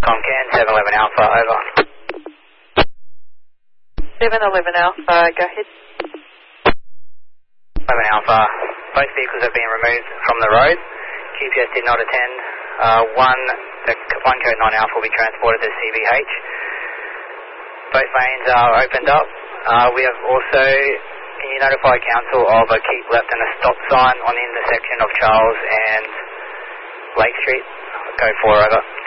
Ken, 711 Alpha, over. 711 Alpha, go ahead. 11 Alpha, both vehicles have been removed from the road. QPS did not attend. The one code 9 Alpha will be transported to CBH. Both lanes are opened up. We have also, can you notify Council of a keep left and a stop sign on the intersection of Charles and Lake Street? Code 4, over.